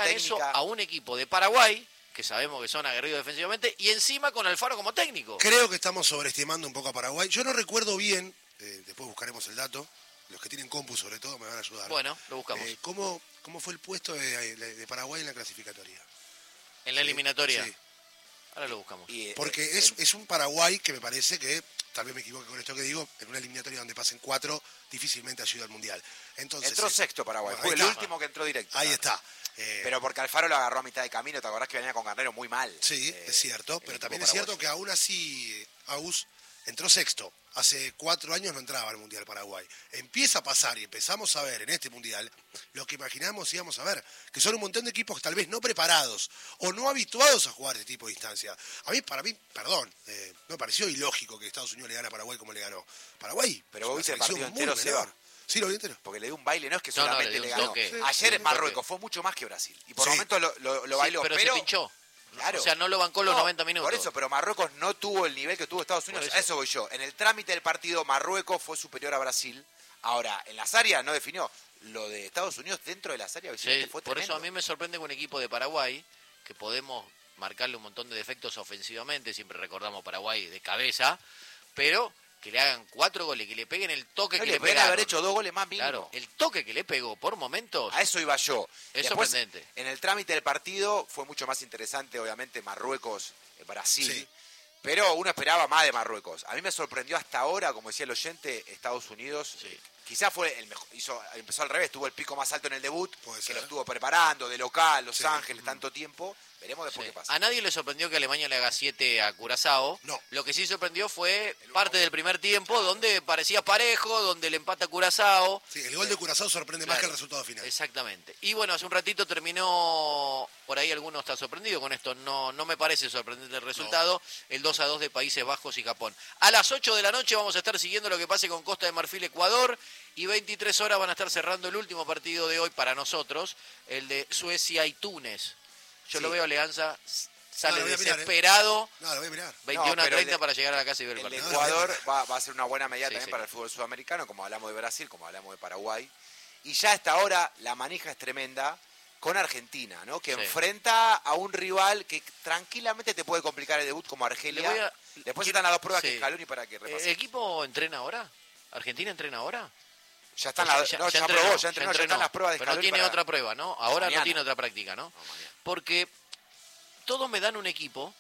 hagan eso a un equipo de Paraguay, que sabemos que son aguerridos defensivamente, y encima con Alfaro como técnico. Creo que estamos sobreestimando un poco a Paraguay. Yo no recuerdo bien, después buscaremos el dato, los que tienen compu sobre todo me van a ayudar. Bueno, lo buscamos. ¿Cómo fue el puesto de Paraguay en la clasificatoria? En la eliminatoria. Sí. Ahora lo buscamos. Porque es un Paraguay que me parece que, tal vez me equivoque con esto que digo, en una eliminatoria donde pasen 4, difícilmente ayuda al Mundial. Entonces, entró sexto Paraguay, bueno, fue el último que entró directo. Ahí está. Pero porque Alfaro lo agarró a mitad de camino, ¿te acordás que venía con Garnero muy mal? Sí, es cierto, pero también es cierto que aún así Agus entró sexto. Hace 4 años no entraba al Mundial Paraguay. Empieza a pasar y empezamos a ver en este Mundial lo que imaginábamos íbamos a ver, que son un montón de equipos tal vez no preparados o no habituados a jugar este tipo de instancia. Para mí, perdón, me pareció ilógico que Estados Unidos le gane a Paraguay como le ganó. Paraguay, pero vos viste el partido entero, Seba. Sí, lo vi entero. Porque le dio un baile, no es que solamente le ganó. Sí, ayer en Marruecos fue mucho más que Brasil. Y por momentos lo bailó, pero se pinchó. Claro. O sea, no lo bancó los 90 minutos. Por eso, pero Marruecos no tuvo el nivel que tuvo Estados Unidos. A eso voy yo. En el trámite del partido, Marruecos fue superior a Brasil. Ahora, en las áreas no definió. Lo de Estados Unidos dentro de las áreas fue por tremendo. eso a mí me sorprende que un equipo de Paraguay, que podemos marcarle un montón de defectos ofensivamente, siempre recordamos Paraguay de cabeza, pero que le hagan 4 goles, que le peguen el toque que le pegaron. Haber hecho 2 goles más mínimo. Claro, el toque que le pegó por momentos. A eso iba yo. Es Después, sorprendente. En el trámite del partido fue mucho más interesante, obviamente, Marruecos-Brasil. Sí. Pero uno esperaba más de Marruecos. A mí me sorprendió hasta ahora, como decía el oyente, Estados Unidos. Sí. Quizás fue el mejor, empezó al revés, tuvo el pico más alto en el debut, que lo estuvo preparando, de local, Los Ángeles, tanto tiempo. Veremos después qué pasa. A nadie le sorprendió que Alemania le haga 7 a Curazao. No. Lo que sí sorprendió fue parte del primer tiempo, donde parecía parejo, donde le empata Curazao. Sí, el gol de Curazao sorprende más que el resultado final. Exactamente. Y bueno, hace un ratito terminó, por ahí alguno está sorprendido con esto, no me parece sorprendente el resultado, no. El 2-2 de Países Bajos y Japón. A las 8 de la noche vamos a estar siguiendo lo que pase con Costa de Marfil, Ecuador, y 23 horas van a estar cerrando el último partido de hoy para nosotros, el de Suecia y Túnez. Yo lo veo a Leanza, sale desesperado, lo voy a mirar. 21-30 para llegar a la casa y ver el partido. partido. Ecuador va a ser una buena medida también para el fútbol sudamericano, como hablamos de Brasil, como hablamos de Paraguay. Y ya hasta ahora la manija es tremenda con Argentina, ¿no? Que enfrenta a un rival que tranquilamente te puede complicar el debut como Argelia. Después están las 2 pruebas que Scaloni para que repase. ¿El equipo entrena ahora? ¿Argentina entrena ahora? Ya están ya entrenó, ya están las pruebas de Scaloni. Pero no tiene otra prueba, ¿no? Ahora mañana. No tiene otra práctica, ¿no? Porque todos me dan un equipo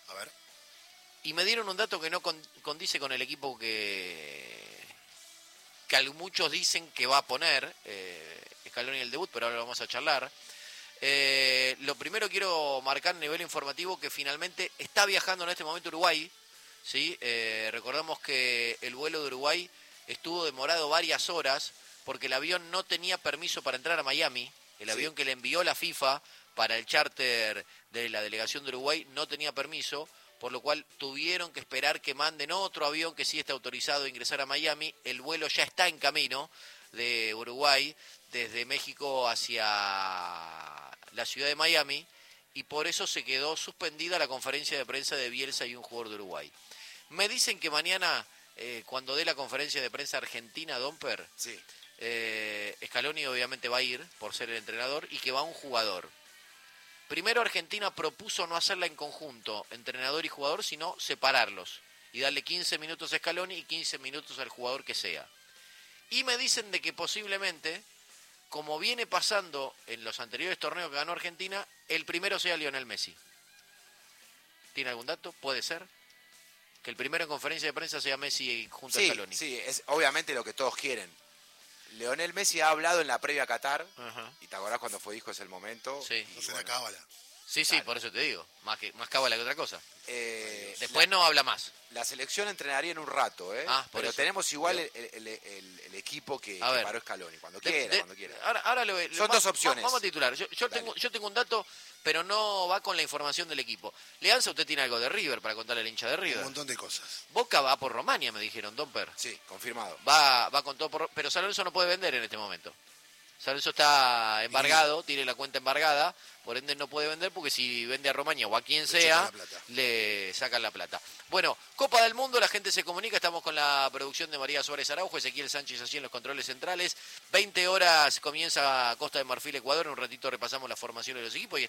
y me dieron un dato que no condice con el equipo que muchos dicen que va a poner Scaloni en el debut, pero ahora lo vamos a charlar. Lo primero quiero marcar a nivel informativo que finalmente está viajando en este momento Uruguay, ¿sí? Recordamos que el vuelo de Uruguay estuvo demorado varias horas porque el avión no tenía permiso para entrar a Miami. El avión que le envió la FIFA para el charter de la delegación de Uruguay no tenía permiso, por lo cual tuvieron que esperar que manden otro avión que sí está autorizado a ingresar a Miami. El vuelo ya está en camino de Uruguay desde México hacia la ciudad de Miami y por eso se quedó suspendida la conferencia de prensa de Bielsa y un jugador de Uruguay. Me dicen que mañana, cuando dé la conferencia de prensa argentina, Domper, Scaloni obviamente va a ir por ser el entrenador y que va un jugador. Primero Argentina propuso no hacerla en conjunto, entrenador y jugador, sino separarlos y darle 15 minutos a Scaloni y 15 minutos al jugador que sea. Y me dicen de que posiblemente, como viene pasando en los anteriores torneos que ganó Argentina, el primero sea Lionel Messi. ¿Tiene algún dato? ¿Puede ser? Que el primero en conferencia de prensa sea Messi junto a Scaloni. Sí, es obviamente lo que todos quieren. Lionel Messi ha hablado en la previa a Qatar, y te acordás cuando dijo es el momento. Sí. No se da cábala. Sí, por eso te digo, más cábala que otra cosa. Después no habla más. La selección entrenaría en un rato, pero tenemos igual el equipo que paró Scaloni, cuando quiera. Ahora son 2 opciones. Vamos a titular. Yo tengo un dato, pero no va con la información del equipo. Leanza, usted tiene algo de River para contarle al hincha de River. Un montón de cosas. Boca va por Romania, me dijeron, Domper. Sí, confirmado. Va con todo pero San Lorenzo no puede vender en este momento. San Lorenzo está embargado, tiene la cuenta embargada, por ende no puede vender porque si vende a Romaña o a quien sea, le sacan la plata. Bueno, Copa del Mundo, la gente se comunica, estamos con la producción de María Suárez Araujo, Ezequiel Sánchez allí en los controles centrales. 20 horas comienza Costa de Marfil, Ecuador, en un ratito repasamos la formación de los equipos y